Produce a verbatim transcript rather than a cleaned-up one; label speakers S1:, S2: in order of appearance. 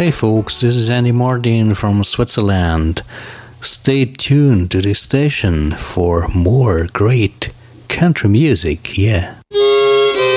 S1: Hey folks, this is Andy Martin from Switzerland. Stay tuned to this station for more great country music, yeah.